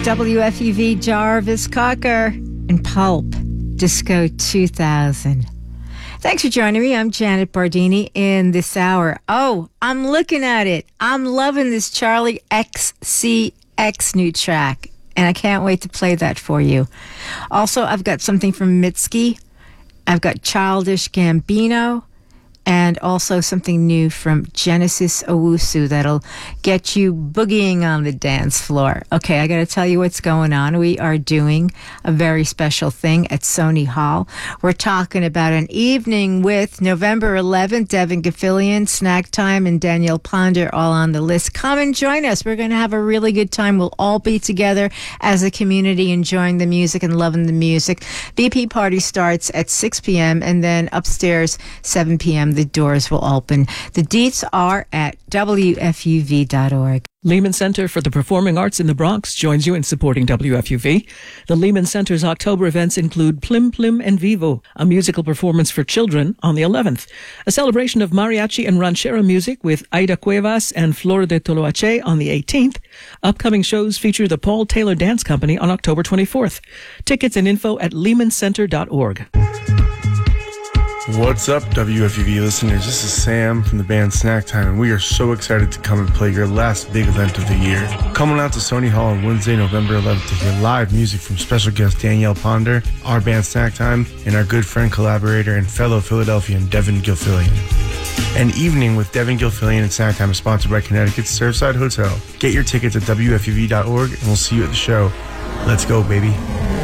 WFUV Jarvis Cocker and Pulp, Disco 2000. Thanks for joining me. I'm Janet Bardini in this hour. Oh, I'm looking at it. I'm loving this Charlie XCX new track, and I can't wait to play that for you. Also, I've got something from Mitski. I've got Childish Gambino, and also something new from Genesis Owusu that'll get you boogieing on the dance floor. Okay, I got to tell you what's going on. We are doing a very special thing at Sony Hall. We're talking about an evening with November 11th, Devin Gilfillian, Snack Time, and Danielle Ponder all on the list. Come and join us. We're going to have a really good time. We'll all be together as a community enjoying the music and loving the music. BP party starts at 6 p.m. and then upstairs 7 p.m. the doors will open. The deets are at WFUV.org. Lehman Center for the Performing Arts in the Bronx joins you in supporting WFUV. The Lehman Center's October events include Plim Plim and Vivo, a musical performance for children on the 11th, a celebration of mariachi and ranchera music with Aida Cuevas and Flor de Toloache on the 18th. Upcoming shows feature the Paul Taylor Dance Company on October 24th. Tickets and info at lehmancenter.org. What's up, WFUV listeners? This is Sam from the band Snack Time, and we are so excited to come and play your last big event of the year. Come on out to Sony Hall on Wednesday, November 11th to hear live music from special guest Danielle Ponder, our band Snack Time, and our good friend, collaborator, and fellow Philadelphian Devin Gilfillian. An evening with Devin Gilfillian and Snack Time is sponsored by Connecticut's Surfside Hotel. Get your tickets at WFUV.org, and we'll see you at the show. Let's go, baby.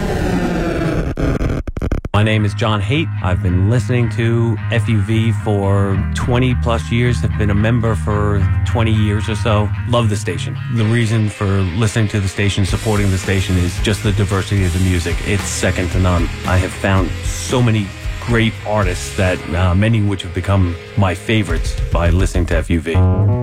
My name is John Haight. I've been listening to FUV for 20 plus years. I've been a member for 20 years or so. Love the station. The reason for listening to the station, supporting the station, is just the diversity of the music. It's second to none. I have found so many great artists that many which have become my favorites by listening to FUV.